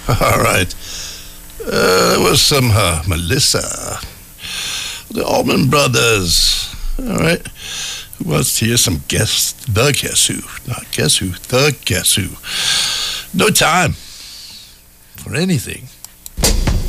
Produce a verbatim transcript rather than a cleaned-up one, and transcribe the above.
All right. Uh, there was some uh, Melissa. The Allman Brothers. All right. Who wants to hear some Guess the Guess Who? Not Guess Who, the Guess Who. No time for anything